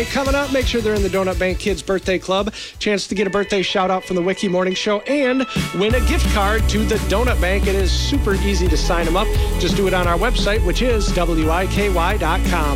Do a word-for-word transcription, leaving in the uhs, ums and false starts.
Coming up, make sure they're in the Donut Bank Kids Birthday Club. Chance to get a birthday shout-out from the Wiki Morning Show and win a gift card to the Donut Bank. It is super easy to sign them up. Just do it on our website, which is W I K Y dot com.